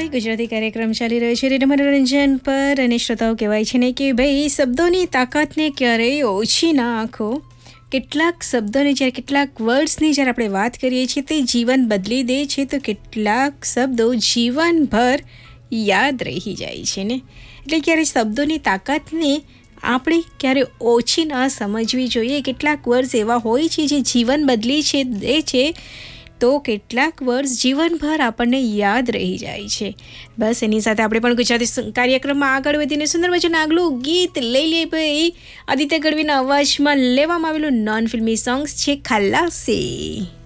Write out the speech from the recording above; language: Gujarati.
ગુજરાતી કાર્યક્રમ ચાલી રહ્યો છે રેડિયો મનોરંજન પર અને શ્રોતાઓ કહેવાય છે ને કે ભાઈ શબ્દોની તાકાતને ક્યારેય ઓછી ના આંખો. કેટલાક શબ્દોને જ્યારે કેટલાક વર્ડ્સની જ્યારે આપણે વાત કરીએ છીએ તે જીવન બદલી દે છે, તો કેટલાક શબ્દો જીવનભર યાદ રહી જાય છે ને. એટલે ક્યારે શબ્દોની તાકાતને આપણે ક્યારે ઓછી ના સમજવી જોઈએ. કેટલાક વર્ડ્સ એવા હોય છે જે જીવન બદલી દે છે, તો કેટલાક વર્ષ જીવનભર આપણને યાદ રહી જાય છે. બસ એની સાથે આપણે પણ ગુજરાતી કાર્યક્રમમાં આગળ વધીને સુંદર મજાનું આગલું ગીત લઈ લઈએ. ભાઈ આદિત્ય ગઢવીના અવાજમાં લેવામાં આવેલું નોન ફિલ્મી સોંગ્સ છે ખલાસી.